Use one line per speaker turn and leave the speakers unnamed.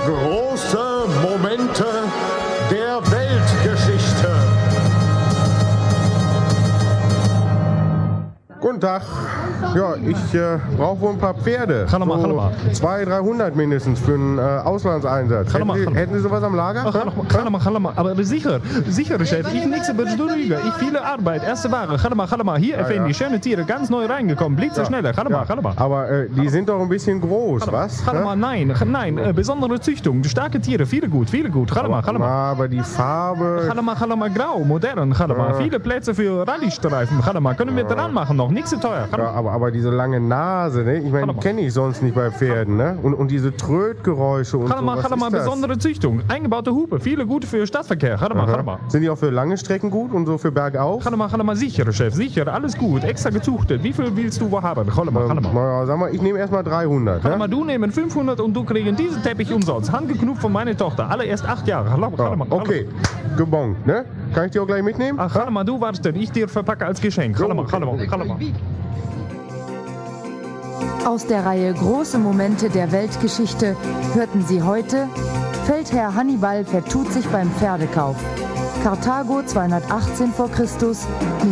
Große Momente der Weltgeschichte.
Guten Tag. Ja, ich brauche wohl ein paar Pferde.
Hallo mal,
so
hallo mal.
200, 300 mindestens für einen Auslandseinsatz. Hätten Sie sowas am Lager?
Hallo mal. Aber sicher, Chef. Ich nichts über die Lüge. Ich viele Arbeit. Erste Ware. Hallo mal. Hier, Effendi, schöne Tiere, ganz neu reingekommen. Blitzerschneller. Hallo mal.
Aber die sind doch ein bisschen groß, was?
Hallo mal, nein. Besondere Züchtung. Starke Tiere, viele gut. Hallo mal.
Aber die Farbe...
Hallo mal, grau, modern. Hallo mal. Viele Plätze für Rallye-Streifen. Hallo mal, können wir dran machen noch. Nichts zu teuer.
Ja, aber diese lange Nase, ne? Ich meine, die kenne ich sonst nicht bei Pferden, ne? Und diese Trötgeräusche und so.
Hallo mal, besondere Züchtung. Eingebaute Hupe, viele gute für Stadtverkehr. Hallo mal.
Sind die auch für lange Strecken gut und so für bergauf?
Hallo mal, sicher, Chef, sicher, alles gut, extra gezuchtet. Wie viel willst du haben? Hallo mal.
Na, sag mal, ich nehme erstmal 300.
Hallo mal, du nehmen 500 und du kriegen diesen Teppich umsonst. Handgeknüpft von meiner Tochter, alle erst 8 Jahre. Hallo mal.
Okay, gebongt, ne? Kann ich die auch gleich mitnehmen?
Ach, hallo mal, du wartest, ich dir verpacke als Geschenk. Hallo mal.
Aus der Reihe Große Momente der Weltgeschichte hörten Sie heute: Feldherr Hannibal vertut sich beim Pferdekauf. Karthago 218 v. Chr.